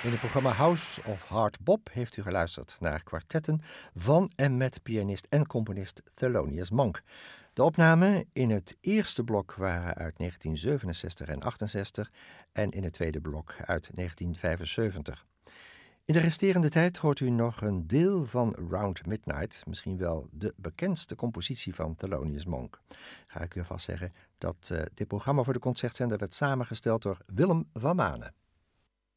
In het programma House of Hard Bop heeft u geluisterd naar kwartetten van en met pianist en componist Thelonious Monk. De opnamen in het eerste blok waren uit 1967 en 68 en in het tweede blok uit 1975. In de resterende tijd hoort u nog een deel van Round Midnight, misschien wel de bekendste compositie van Thelonious Monk. Ga ik u alvast zeggen dat dit programma voor de Concertzender werd samengesteld door Willem van Manen.